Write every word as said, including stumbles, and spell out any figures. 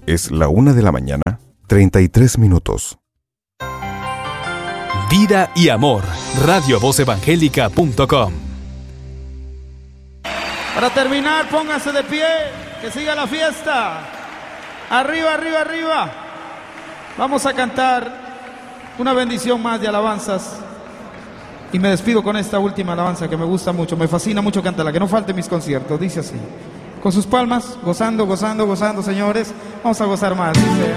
Es la una de la mañana, treinta y tres minutos. Vida y amor. radio voz evangélica punto com. Para terminar, pónganse de pie, que siga la fiesta. Arriba, arriba, arriba. Vamos a cantar una bendición más de alabanzas. Y me despido con esta última alabanza que me gusta mucho, me fascina mucho cantarla, que no falte en mis conciertos. Dice así, con sus palmas, gozando, gozando, gozando, señores. Vamos a gozar más, dice.